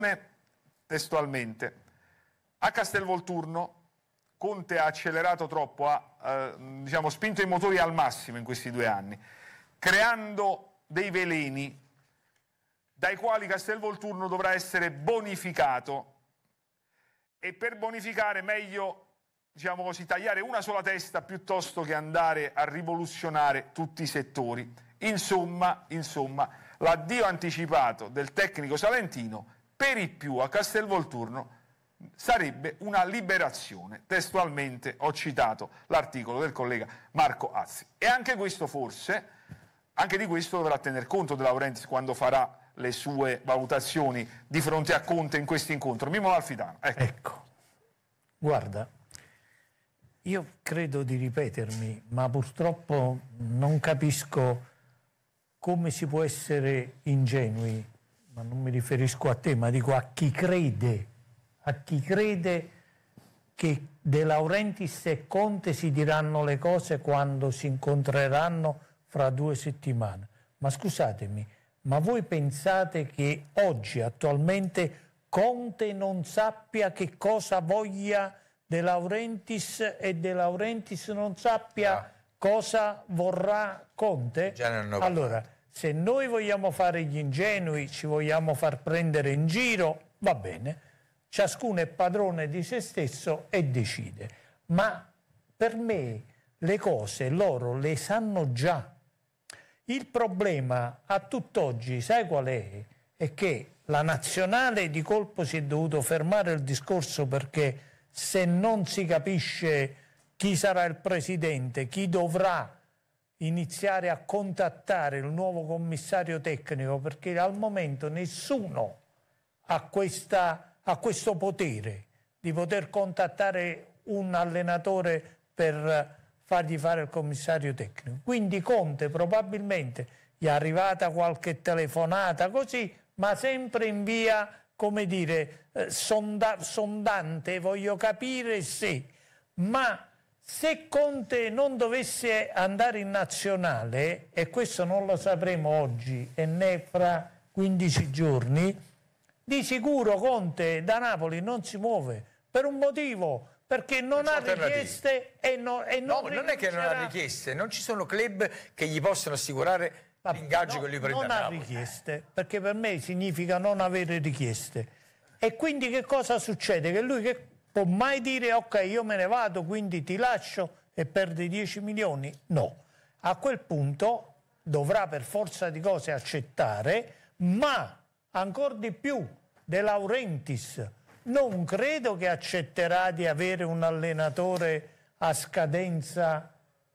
testualmente: a Castelvolturno Conte ha accelerato troppo, ha diciamo, spinto i motori al massimo in questi 2 anni, creando dei veleni dai quali Castelvolturno dovrà essere bonificato, e per bonificare meglio, diciamo così, tagliare una sola testa piuttosto che andare a rivoluzionare tutti i settori. Insomma, l'addio anticipato del tecnico salentino per il più a Castelvolturno sarebbe una liberazione. Testualmente ho citato l'articolo del collega Marco Azzi. E anche questo forse, anche di questo dovrà tener conto De Laurentiis quando farà le sue valutazioni di fronte a Conte in questo incontro. Mimmo Malfitano. Ecco, guarda, io credo di ripetermi, ma purtroppo non capisco come si può essere ingenui, ma non mi riferisco a te, ma dico a chi crede che De Laurentiis e Conte si diranno le cose quando si incontreranno fra 2 settimane. Ma scusatemi, ma voi pensate che oggi, attualmente, Conte non sappia che cosa voglia De Laurentiis e De Laurentiis non sappia cosa vorrà Conte? Allora, se noi vogliamo fare gli ingenui, ci vogliamo far prendere in giro, va bene, ciascuno è padrone di se stesso e decide. Ma per me le cose loro le sanno già. Il problema a tutt'oggi, sai qual è? È che la nazionale di colpo si è dovuto fermare il discorso, perché se non si capisce chi sarà il presidente, chi dovrà iniziare a contattare il nuovo commissario tecnico, perché al momento nessuno ha questo potere di poter contattare un allenatore per fargli fare il commissario tecnico. Quindi Conte probabilmente gli è arrivata qualche telefonata così, ma sempre in via, come dire, sondante, voglio capire se. Ma se Conte non dovesse andare in nazionale, e questo non lo sapremo oggi e né fra 15 giorni, di sicuro Conte da Napoli non si muove per un motivo, perché non ha richieste e non non è che non ha richieste, non ci sono club che gli possono assicurare l'ingaggio che lui prende a Napoli. Non ha richieste, perché per me significa non avere richieste. E quindi che cosa succede? Che lui che può mai dire ok, io me ne vado, quindi ti lascio e perdi 10 milioni? No. A quel punto dovrà per forza di cose accettare, ma ancora di più De Laurentiis non credo che accetterà di avere un allenatore a scadenza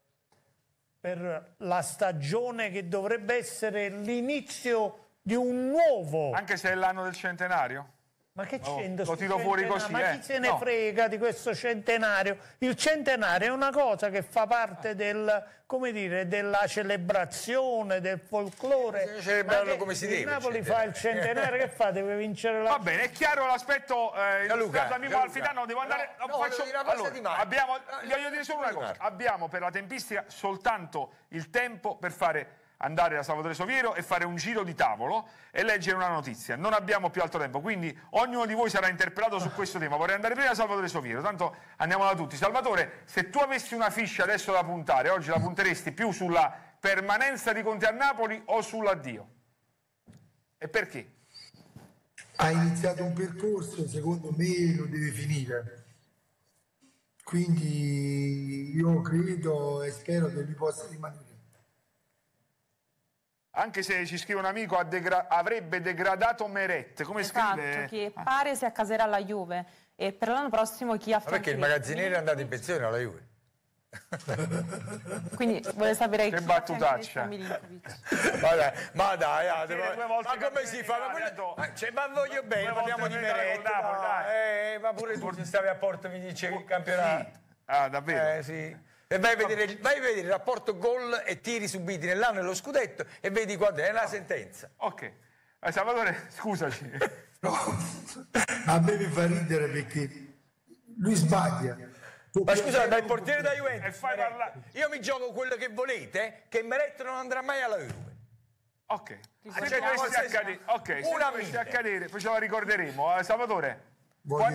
per la stagione che dovrebbe essere l'inizio di un nuovo... Anche se è l'anno del centenario? Ma che c'entra? Lo tiro fuori così, ma chi se ne frega di questo centenario? Il centenario è una cosa che fa parte come dire, della celebrazione, del folklore. Celebrarlo come si deve. Il Napoli fa il centenario, che fa? Deve vincere la... Va bene, è chiaro l'aspetto illustrato da Mimmo Malfitano, devo andare... voglio dire solo una cosa. Abbiamo per la tempistica soltanto il tempo per andare da Salvatore Soviero e fare un giro di tavolo e leggere una notizia. Non abbiamo più altro tempo, quindi ognuno di voi sarà interpellato su questo tema. Vorrei andare prima da Salvatore Soviero, tanto andiamo da tutti. Salvatore, se tu avessi una ficha adesso da puntare, oggi la punteresti più sulla permanenza di Conte a Napoli o sull'addio? E perché? Ha iniziato un percorso, secondo me lo deve finire. Quindi io credo e spero che lui possa rimanere. Anche se ci scrive un amico, avrebbe degradato Meret. Come scrive? Che pare si accaserà alla Juve. E per l'anno prossimo chi ha fatto... Perché il magazziniere è andato in pensione alla Juve. Quindi vuole sapere che battutaccia. Ma dai, ma come si fa? Ma voglio bene, parliamo di Meret. Ma pure tu se stavi a Porto mi dicevi il campionato. Ah, davvero? Sì. E vai a vedere il rapporto gol e tiri subiti nell'anno dello scudetto e vedi quando è la sentenza. Ok. Salvatore, scusaci. No, a me mi fa ridere perché lui sbaglia. Ma scusa, dal portiere da Juventus. Io mi gioco quello che volete, che Meret non andrà mai alla Juve. Ok, se dovesse accadere, poi ce la ricorderemo. Salvatore.